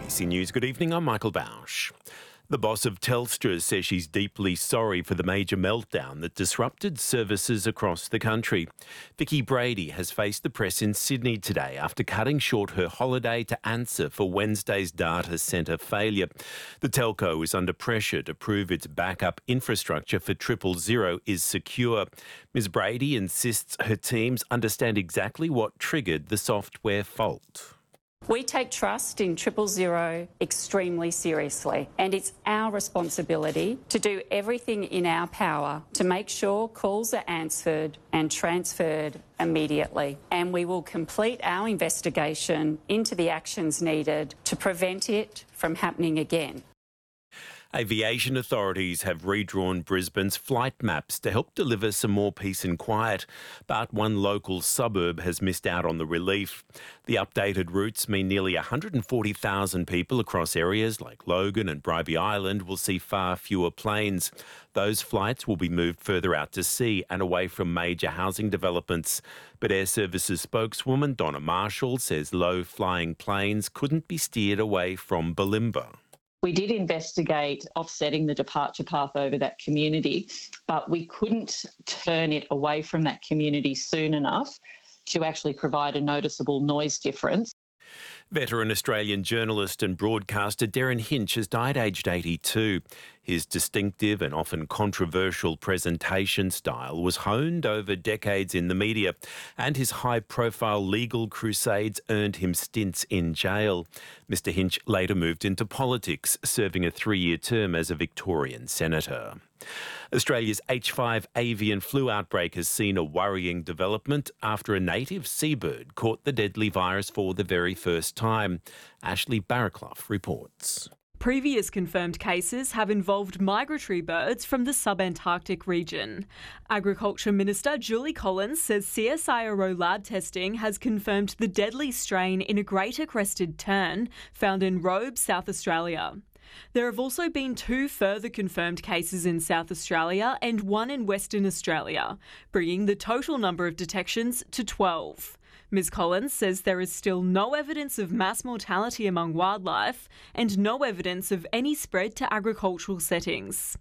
ABC News, good evening, I'm Michael Bausch. The boss of Telstra says she's deeply sorry for the major meltdown that disrupted services across the country. Vicki Brady has faced the press in Sydney today after cutting short her holiday to answer for Wednesday's data centre failure. The telco is under pressure to prove its backup infrastructure for 000 is secure. Ms Brady insists her teams understand exactly what triggered the software fault. We take trust in 000 extremely seriously, and it's our responsibility to do everything in our power to make sure calls are answered and transferred immediately. And we will complete our investigation into the actions needed to prevent it from happening again. Aviation authorities have redrawn Brisbane's flight maps to help deliver some more peace and quiet, but one local suburb has missed out on the relief. The updated routes mean nearly 140,000 people across areas like Logan and Bribie Island will see far fewer planes. Those flights will be moved further out to sea and away from major housing developments. But Air Services spokeswoman Donna Marshall says low-flying planes couldn't be steered away from Bulimba. We did investigate offsetting the departure path over that community, but we couldn't turn it away from that community soon enough to actually provide a noticeable noise difference. Veteran Australian journalist and broadcaster Derryn Hinch has died aged 82. His distinctive and often controversial presentation style was honed over decades in the media, and his high-profile legal crusades earned him stints in jail. Mr Hinch later moved into politics, serving a 3-year term as a Victorian senator. Australia's H5 avian flu outbreak has seen a worrying development after a native seabird caught the deadly virus for the very first time. Ashley Barraclough reports. Previous confirmed cases have involved migratory birds from the subantarctic region. Agriculture Minister Julie Collins says CSIRO lab testing has confirmed the deadly strain in a greater crested tern found in Robe, South Australia. There have also been 2 further confirmed cases in South Australia and 1 in Western Australia, bringing the total number of detections to 12. Ms Collins says there is still no evidence of mass mortality among wildlife and no evidence of any spread to agricultural settings.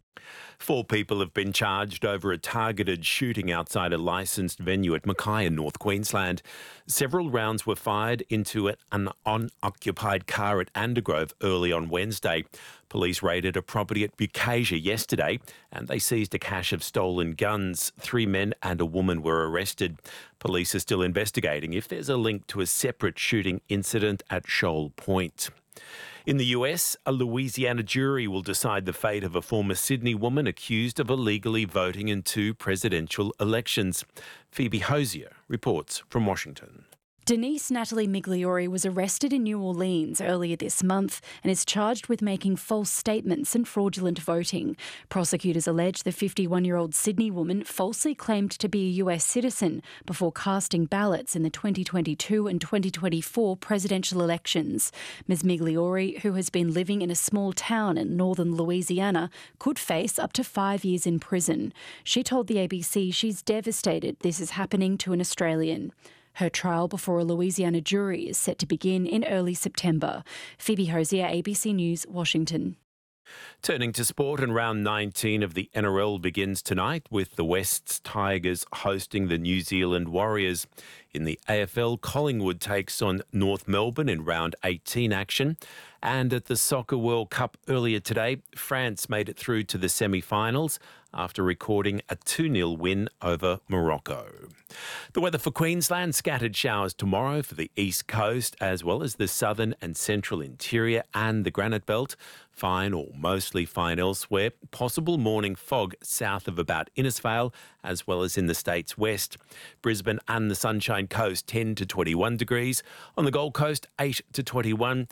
4 people have been charged over a targeted shooting outside a licensed venue at Mackay in North Queensland. Several rounds were fired into an unoccupied car at Andergrove early on Wednesday. Police raided a property at Bukasia yesterday and they seized a cache of stolen guns. 3 men and a woman were arrested. Police are still investigating if there's a link to a separate shooting incident at Shoal Point. In the US, a Louisiana jury will decide the fate of a former Sydney woman accused of illegally voting in 2 presidential elections. Phoebe Hosier reports from Washington. Denise Natalie Migliore was arrested in New Orleans earlier this month and is charged with making false statements and fraudulent voting. Prosecutors allege the 51-year-old Sydney woman falsely claimed to be a US citizen before casting ballots in the 2022 and 2024 presidential elections. Ms Migliore, who has been living in a small town in northern Louisiana, could face up to 5 years in prison. She told the ABC she's devastated this is happening to an Australian. Her trial before a Louisiana jury is set to begin in early September. Phoebe Hosier, ABC News, Washington. Turning to sport, and round 19 of the NRL begins tonight with the Wests Tigers hosting the New Zealand Warriors. In the AFL, Collingwood takes on North Melbourne in round 18 action. And at the Soccer World Cup earlier today, France made it through to the semi-finals after recording a 2-0 win over Morocco. The weather for Queensland: scattered showers tomorrow for the east coast as well as the southern and central interior and the Granite Belt. Fine or mostly fine elsewhere. Possible morning fog south of about Innisfail as well as in the state's west. Brisbane and the Sunshine Coast 10 to 21 degrees. On the Gold Coast 8 to 21.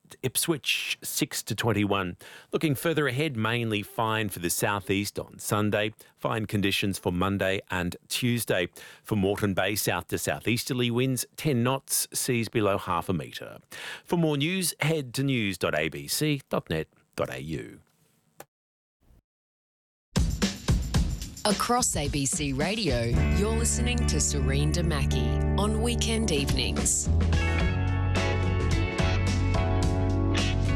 Ipswich 6 to 21. Looking further ahead, mainly fine for the southeast on Sunday. Fine conditions for Monday and Tuesday. For Moreton Bay, south to southeasterly winds 10 knots, seas below half a metre. For more news, head to news.abc.net.au. Across ABC Radio, you're listening to Serene Damaki on weekend evenings.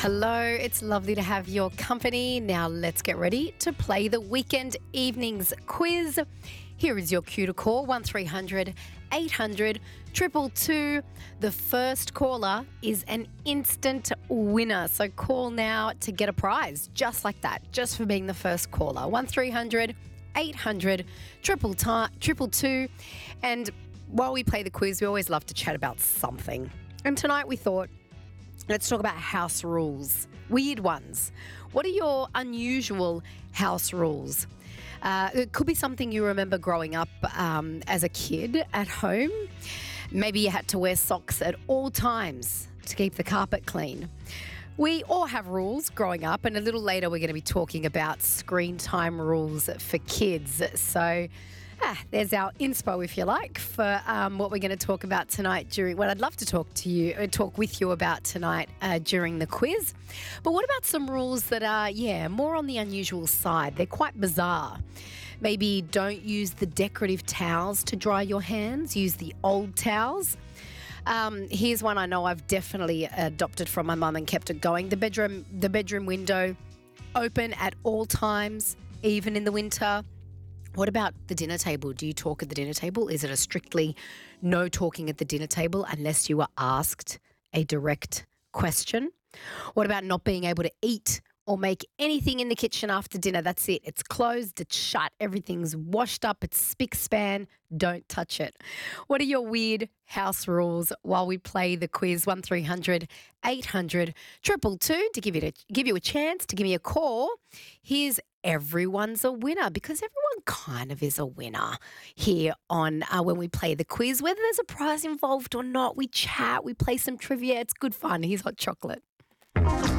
Hello, it's lovely to have your company. Now let's get ready to play the weekend evenings quiz. Here is your cue to call, 1300 800 222. The first caller is an instant winner. So call now to get a prize just like that, just for being the first caller. 1300 800 222. And while we play the quiz, we always love to chat about something. And tonight we thought, let's talk about house rules, weird ones. What are your unusual house rules? It could be something you remember growing up as a kid at home. Maybe you had to wear socks at all times to keep the carpet clean. We all have rules growing up, and a little later we're going to be talking about screen time rules for kids. So there's our inspo, if you like, for what we're going to talk about tonight what I'd love to talk with you about tonight during the quiz. But what about some rules that are, more on the unusual side? They're quite bizarre. Maybe don't use the decorative towels to dry your hands. Use the old towels. Here's one I know I've definitely adopted from my mum and kept it going. The bedroom window open at all times, even in the winter. What about the dinner table? Do you talk at the dinner table? Is it a strictly no talking at the dinner table unless you are asked a direct question? What about not being able to eat or make anything in the kitchen after dinner? That's it. It's closed, it's shut, everything's washed up, it's spick-span. Don't touch it. What are your weird house rules while we play the quiz? 1300 800 222 to give you a chance to give me a call. Here's Everyone's a Winner, because everyone kind of is a winner here on when we play the quiz. Whether there's a prize involved or not, we chat, we play some trivia. It's good fun. Here's Hot Chocolate.